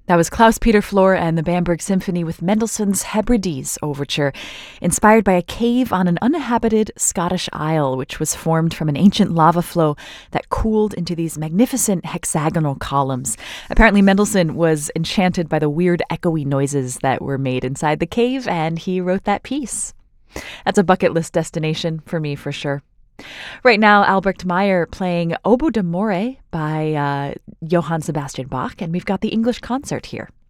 That was Klaus Peter Flohr and the Bamberg Symphony with Mendelssohn's Hebrides Overture, inspired by a cave on an uninhabited Scottish isle, which was formed from an ancient lava flow that cooled into these magnificent hexagonal columns. Apparently, Mendelssohn was enchanted by the weird echoey noises that were made inside the cave, and he wrote that piece. That's a bucket list destination for me, for sure. Right now, Albrecht Meyer playing Oboe d'Amore by Johann Sebastian Bach, and we've got the English concert here.